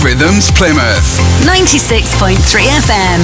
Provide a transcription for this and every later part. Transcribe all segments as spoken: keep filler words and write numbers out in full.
Rhythms Plymouth ninety-six point three F M.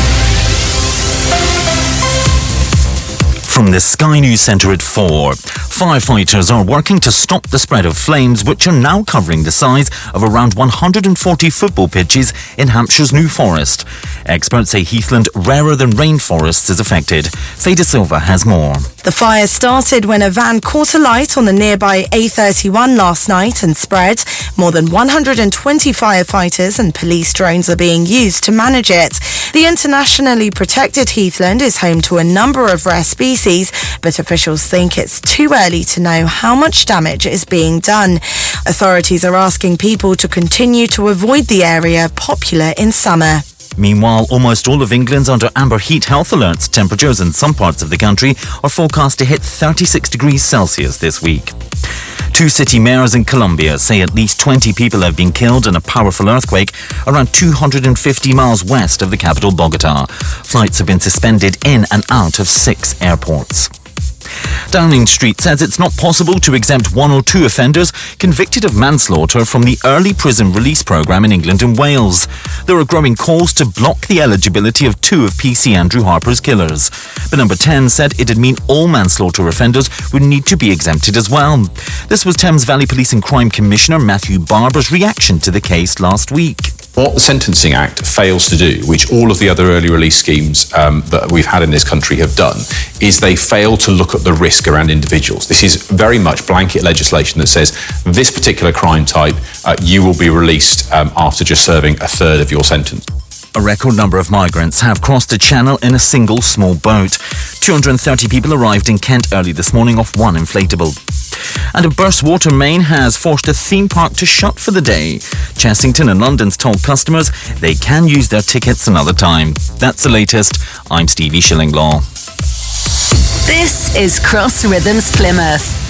From the Sky News Centre at four. Firefighters are working to stop the spread of flames, which are now covering the size of around one hundred forty football pitches in Hampshire's New Forest. Experts say heathland rarer than rainforests is affected. Faye De Silva has more. The fire started when a van caught alight on the nearby A thirty-one last night and spread. More than one hundred twenty firefighters and police drones are being used to manage it. The internationally protected heathland is home to a number of rare species, but officials think it's too early to know how much damage is being done. Authorities are asking people to continue to avoid the area popular in summer. Meanwhile, almost all of England's under amber heat health alerts. Temperatures in some parts of the country are forecast to hit thirty-six degrees Celsius this week. Two city mayors in Colombia say at least twenty people have been killed in a powerful earthquake around two hundred fifty miles west of the capital, Bogota. Flights have been suspended in and out of six airports. Downing Street says it's not possible to exempt one or two offenders convicted of manslaughter from the early prison release programme in England and Wales. There are growing calls to block the eligibility of two of P C Andrew Harper's killers. But Number ten said it'd mean all manslaughter offenders would need to be exempted as well. This was Thames Valley Police and Crime Commissioner Matthew Barber's reaction to the case last week. What the Sentencing Act fails to do, which all of the other early release schemes um, that we've had in this country have done, is they fail to look at the risk around individuals. This is very much blanket legislation that says this particular crime type, uh, you will be released um, after just serving a third of your sentence. A record number of migrants have crossed the channel in a single small boat. two hundred thirty people arrived in Kent early this morning off one inflatable. And a burst water main has forced a theme park to shut for the day. Chessington and London's told customers they can use their tickets another time. That's the latest. I'm Stevie Shillinglaw. This is Cross Rhythms Plymouth.